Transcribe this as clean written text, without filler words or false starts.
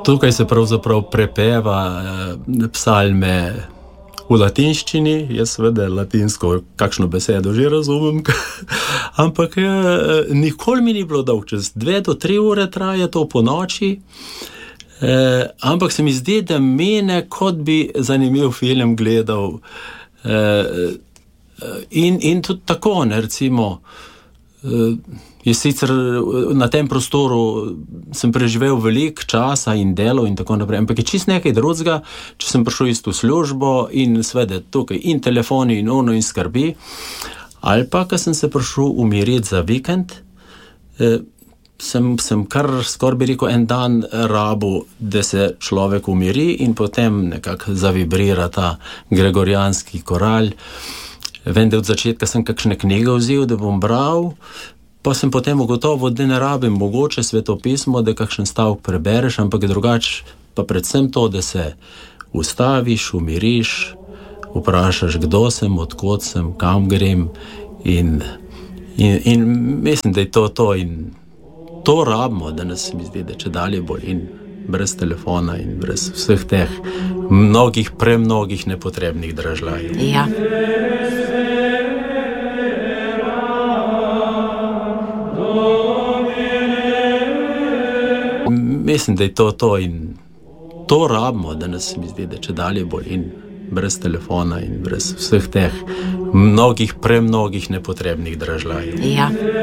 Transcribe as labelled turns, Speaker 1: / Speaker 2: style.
Speaker 1: Tukaj se pravzaprav prepeva psalme v latinščini, jaz seveda latinsko kakšno besedo že razumem, ampak nikoli mi ni bilo dolg, čez 2 do 3 ure traja to po noči, ampak se mi zdi, da mene, kot bi zanimiv film gledal, in tudi tako, ne, recimo, jaz sicer na tem prostoru sem preživel veliko časa in delo in tako naprej, ampak je čisto nekaj drugega, če sem prišel isto v službo in seveda tukaj in telefoni in ono in skrbi, ali pa, ko sem se prišel umiriti za vikend, sem kar skoraj bi rekel en dan rabil, da se človek umiri in potem nekako zavibrira ta gregorijanski koral. Vem, da od začetka sem kakšne knjige vzel, da bom bral, pa sem potem ugotovil, da ne rabim mogoče svetopismo, da kakšen stavek prebereš, ampak drugače pa predvsem to, da se ustaviš, umiriš, vprašaš, kdo sem, odkot sem, kam grem in mislim, da je to in to rabimo, da nas mi zdi, da če dalje bolj in brez telefona in brez vseh teh premnogih nepotrebnih dražljajev.
Speaker 2: Ja.
Speaker 1: Mislim, da je to in to rabimo, da nas mi zdi, da če dalje bolj in brez telefona in brez vseh teh premnogih nepotrebnih dražljajev.
Speaker 2: Ja.